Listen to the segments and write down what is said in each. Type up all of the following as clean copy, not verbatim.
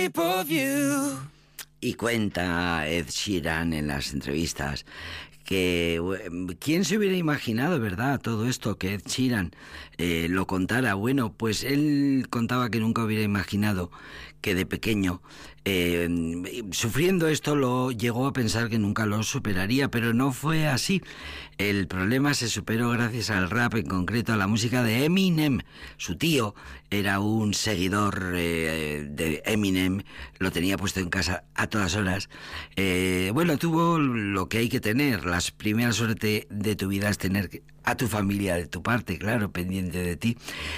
Y cuenta Ed Sheeran en las entrevistas que ¿quién se hubiera imaginado, verdad, todo esto, que Ed Sheeran lo contara? Bueno, pues él contaba que nunca hubiera imaginado que de pequeño, sufriendo esto, lo llegó a pensar que nunca lo superaría, pero no fue así. El problema se superó gracias al rap, en concreto a la música de Eminem. Su tío era un seguidor de Eminem, lo tenía puesto en casa a todas horas. Bueno, tuvo lo que hay que tener. Las primeras horas de tu vida es tener a tu familia de tu parte, claro, pendiente de ti.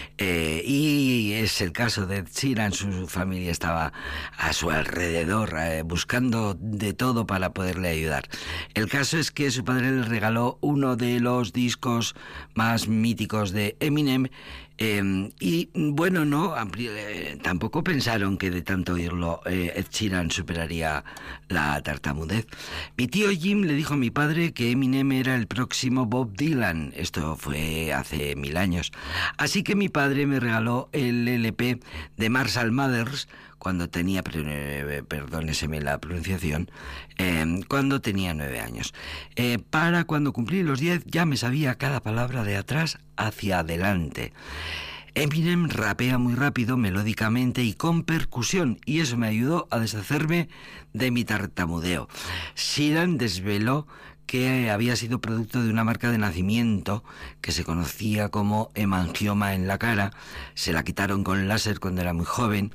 Y es el caso de Ed Sheeran. Su familia estaba a su alrededor, buscando de todo para poderle ayudar. El caso es que su padre le regaló uno de los discos más míticos de Eminem. Y bueno, no, tampoco pensaron que de tanto oírlo Ed Sheeran superaría la tartamudez. Mi tío Jim le dijo a mi padre que Eminem era el próximo Bob Dylan. Esto fue hace 1000 años. Así que mi padre me regaló el LP de Marshall Mathers cuando tenía, perdóneseme la pronunciación, cuando tenía 9 años. Para cuando cumplí los 10 ya me sabía cada palabra de atrás hacia adelante. Eminem rapea muy rápido, melódicamente y con percusión, y eso me ayudó a deshacerme de mi tartamudeo. Sheeran desveló que había sido producto de una marca de nacimiento que se conocía como hemangioma en la cara. Se la quitaron con láser cuando era muy joven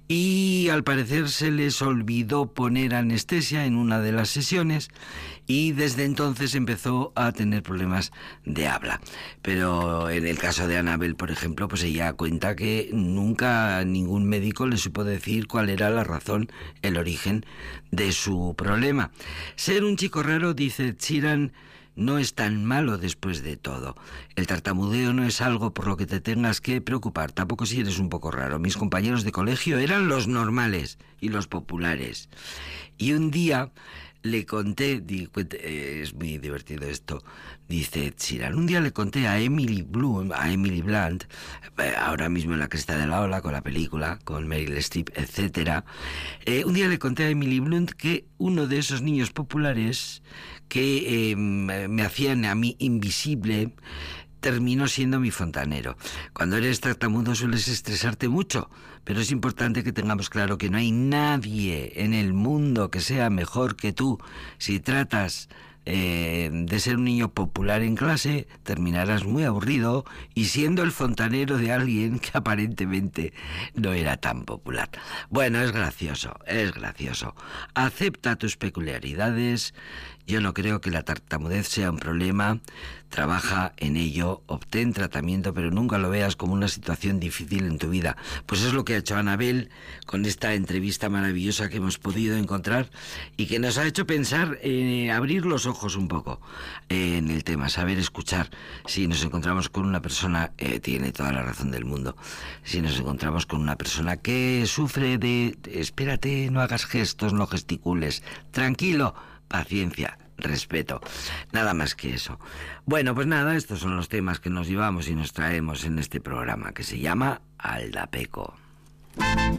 y al parecer se les olvidó poner anestesia en una de las sesiones y desde entonces empezó a tener problemas de habla. Pero en el caso de Annabelle, por ejemplo, pues ella cuenta que nunca ningún médico le supo decir cuál era la razón, el origen de su problema. Ser un chico raro, dice Sheeran, no es tan malo después de todo. El tartamudeo no es algo por lo que te tengas que preocupar, tampoco si eres un poco raro. Mis compañeros de colegio eran los normales y los populares. Y un día le conté, es muy divertido esto, dice Sheeran, un día le conté a Emily Blunt, ahora mismo en la cresta de la ola con la película, con Meryl Streep, etc. Un día le conté a Emily Blunt que uno de esos niños populares que me hacían a mí invisible terminó siendo mi fontanero. Cuando eres tartamudo sueles estresarte mucho, pero es importante que tengamos claro que no hay nadie en el mundo que sea mejor que tú. Si tratas de ser un niño popular en clase, terminarás muy aburrido y siendo el fontanero de alguien que aparentemente no era tan popular. Bueno, es gracioso. Acepta tus peculiaridades. Yo no creo que la tartamudez sea un problema. Trabaja en ello, obtén tratamiento, pero nunca lo veas como una situación difícil en tu vida. Pues es lo que ha hecho Annabelle con esta entrevista maravillosa que hemos podido encontrar y que nos ha hecho pensar, abrir los ojos un poco en el tema, saber escuchar. Si nos encontramos con una persona, tiene toda la razón del mundo, si nos encontramos con una persona que sufre de, espérate, no hagas gestos, no gesticules, tranquilo, paciencia, respeto, nada más que eso. Bueno, pues nada, estos son los temas que nos llevamos y nos traemos en este programa que se llama Aldapeco.